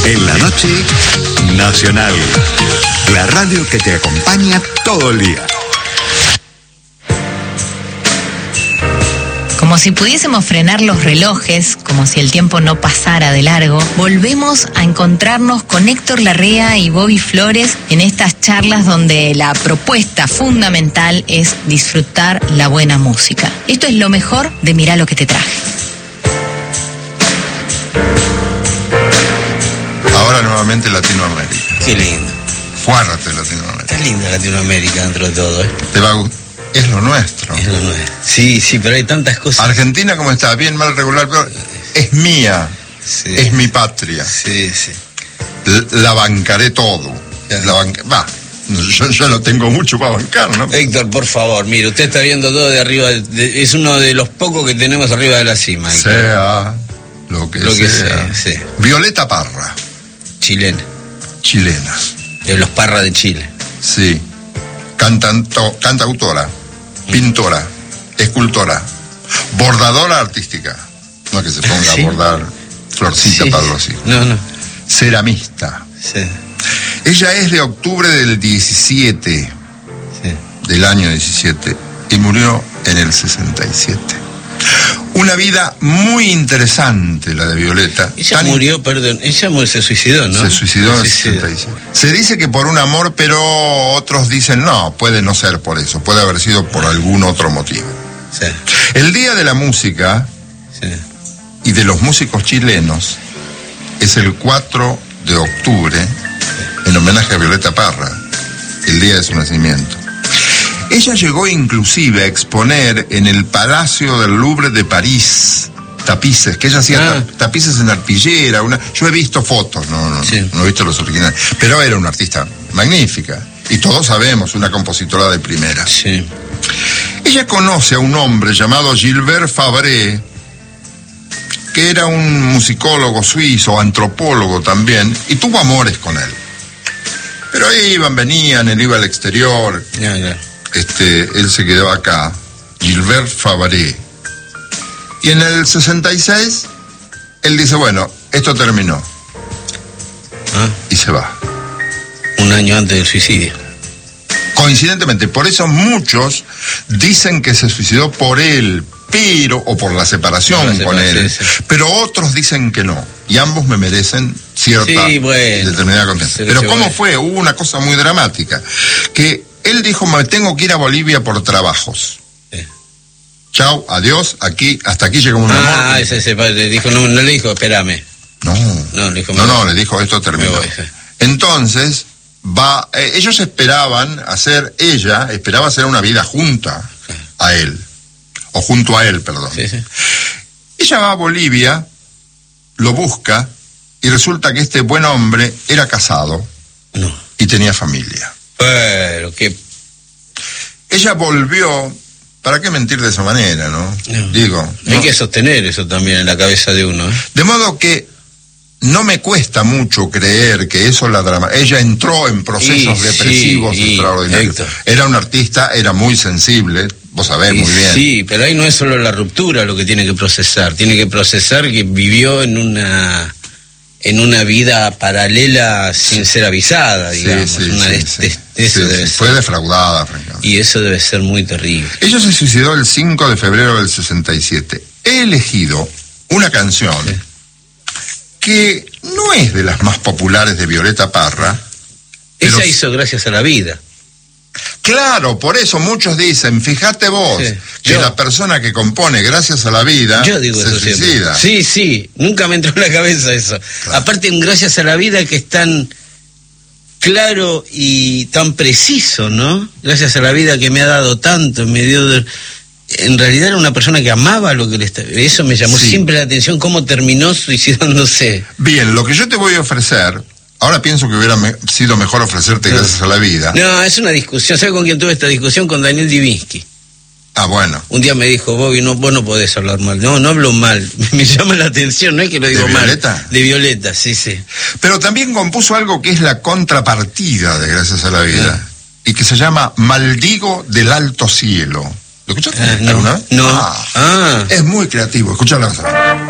En la noche, Nacional. La radio que te acompaña todo el día. Como si pudiésemos frenar los relojes, como si el tiempo no pasara de largo, volvemos a encontrarnos con Héctor Larrea y Bobby Flores en estas charlas donde la propuesta fundamental es disfrutar la buena música. Esto es lo mejor de Mirá lo que te traje. Ahora nuevamente Latinoamérica. Qué lindo. Fuerte Latinoamérica. Qué linda Latinoamérica dentro de todo, ¿eh? Te va a gustar. Es lo nuestro. Es lo nuestro. Sí, pero hay tantas cosas. Argentina, como está, bien, mal, regular, pero es mía. Sí. Es mi patria. Sí. La bancaré todo. Yo no tengo mucho para bancar, ¿no? Héctor, por favor, mire, usted está viendo todo de arriba, es uno de los pocos que tenemos arriba de la cima. Héctor. Sea lo que sea. Sí. Violeta Parra. Chilena. De los Parra de Chile. Sí. Cantautora, pintora, escultora, bordadora artística. No que se ponga a bordar florcita para algo así. No. Ceramista. Sí. Ella es de octubre del 17, del año 17, y murió en el 67. Una vida muy interesante la de Violeta. Ella se suicidó, ¿no? Se suicidó en el 67. Se dice que por un amor, pero otros dicen no, puede no ser por eso, puede haber sido por algún otro motivo. Sí. El Día de la Música y de los músicos chilenos es el 4 de octubre, en homenaje a Violeta Parra, el día de su nacimiento. Ella llegó inclusive a exponer en el Palacio del Louvre de París tapices, que ella hacía tapices en arpillera. Yo he visto fotos, no he visto los originales, pero era una artista magnífica, y todos sabemos, una compositora de primera. Sí. Ella conoce a un hombre llamado Gilbert Fabre, que era un musicólogo suizo, antropólogo también, y tuvo amores con él. Pero venían, él iba al exterior. Él se quedó acá, Gilbert Fabre. Y en el 66, él dice, bueno, esto terminó. Y se va. Un año antes del suicidio. Coincidentemente, por eso muchos dicen que se suicidó por él, o por la separación con él. Sí. Pero otros dicen que no. Y ambos me merecen cierta determinada confianza. Pero ¿cómo fue? Hubo una cosa muy dramática. Que él dijo, me tengo que ir a Bolivia por trabajos. Chau, adiós, hasta aquí llegó un amor. Le dijo, no le dijo, espérame. Le dijo, esto terminó. Entonces, ellos esperaba hacer una vida junta a él. O junto a él, perdón. Sí. Ella va a Bolivia, lo busca, y resulta que este buen hombre era casado y tenía familia. Pero qué... Ella volvió, ¿para qué mentir de esa manera, no? Hay que sostener eso también en la cabeza de uno, ¿eh? De modo que no me cuesta mucho creer que eso la drama. Ella entró en procesos depresivos extraordinarios. Era una artista, era muy sensible, vos sabés muy bien. Sí, pero ahí no es solo la ruptura lo que tiene que procesar que vivió en una vida paralela sin ser avisada, digamos. Fue defraudada, francamente. Y eso debe ser muy terrible. Ella se suicidó el 5 de febrero del 67. He elegido una canción que no es de las más populares de Violeta Parra. Ella hizo Gracias a la Vida. Claro, por eso muchos dicen, fíjate vos, que la persona que compone Gracias a la Vida se suicida. Sí, nunca me entró en la cabeza eso. Claro. Aparte, un Gracias a la Vida que es tan claro y tan preciso, ¿no? Gracias a la vida que me ha dado tanto, en realidad era una persona que amaba lo que le estaba... Eso me llamó siempre la atención, cómo terminó suicidándose. Bien, lo que yo te voy a ofrecer... Ahora pienso que hubiera sido mejor ofrecerte Gracias a la Vida. No, es una discusión. ¿Sabes con quién tuve esta discusión? Con Daniel Divinsky. Ah, bueno. Un día me dijo, Bobby, vos no podés hablar mal. No hablo mal. Me llama la atención, no es que lo digo mal. ¿De Violeta? De Violeta, sí. Pero también compuso algo que es la contrapartida de Gracias a la Vida. Y que se llama Maldigo del Alto Cielo. ¿Lo escuchaste alguna vez? No. Es muy creativo. Escuchalo.